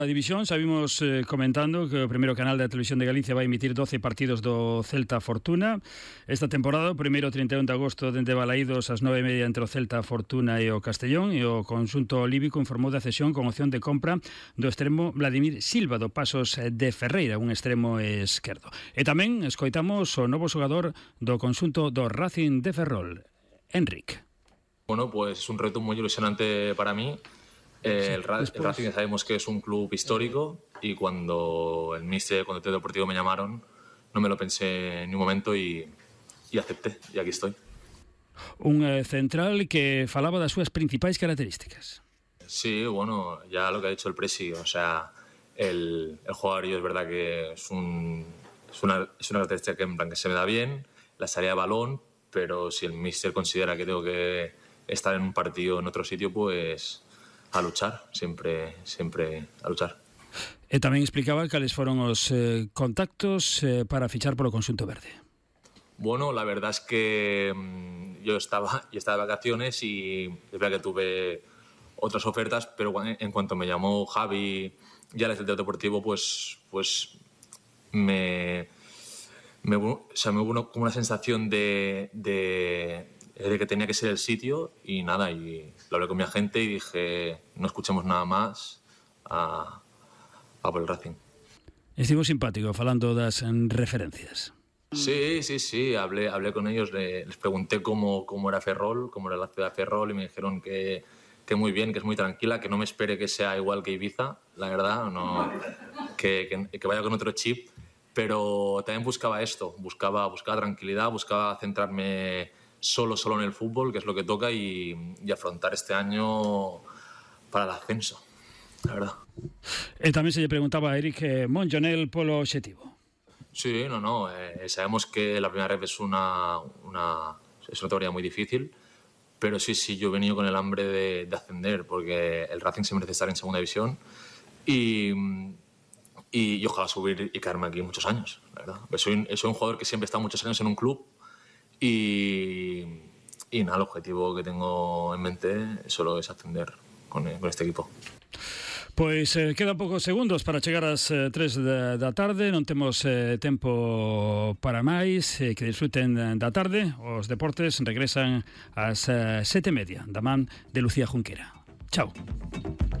A división, sabimos comentando que o primeiro canal da Televisión de Galicia vai emitir 12 partidos do Celta Fortuna. Esta temporada, o primeiro 31 de agosto dende Balaídos ás 9:30 entre o Celta Fortuna e o Castellón, e o conxunto líbico informou da cesión con opción de compra do extremo Vladimir Silva do Pasos de Ferreira, un extremo esquerdo. E tamén escoitamos o novo xogador do conxunto do Racing de Ferrol, Enric. Bueno, pues es un reto muy ilusionante para mí. El Racing sabemos que es un club histórico y cuando el míster, cuando el deportivo me llamaron, no me lo pensé ni un momento y acepté, y aquí estoy. Un central que falaba das súas principais características. Sí, bueno, ya lo que ha dicho el Presi, o sea, el jugador es verdad que es una característica que, en plan, que se me da bien, la salida de balón, pero si el míster considera que tengo que estar en un partido en otro sitio, pues a luchar, siempre a luchar. E tamén explicaba cales foron os contactos para fichar polo conxunto verde. Bueno, la verdad es que yo estaba de vacaciones y es verdad que tuve otras ofertas, pero en cuanto me llamó Javi ya el Celta Deportivo, pues me hubo como una sensación de que tenía que ser el sitio y nada, y lo hablé con mi agente y dije, no escuchemos nada más a por el Racing. Estivo simpático falando das referencias. Sí, hablé con ellos, les pregunté cómo era Ferrol, cómo era la ciudad de Ferrol, y me dijeron que muy bien, que es muy tranquila, que no me espere que sea igual que Ibiza, la verdad, no, que vaya con otro chip, pero también buscaba esto, buscaba tranquilidad, buscaba centrarme solo en el fútbol, que es lo que toca, y afrontar este año para el ascenso, la verdad. Tamén se lle preguntaba a Eric Monjonel polo obxectivo. Sí, sabemos que la primera ref es una categoría muy difícil, pero sí, yo he venido con el hambre de ascender, porque el Racing se merece estar en segunda división y ojalá subir y quedarme aquí muchos años, la verdad. Soy un jugador que siempre está muchos años en un club y nada, el objetivo que tengo en mente solo es ascender con este equipo. Pois quedan poucos segundos para chegar ás 3 da tarde. Non temos tempo para máis. Que disfruten da tarde. Os deportes regresan ás 7:30 da man de Lucía Junquera. Chao.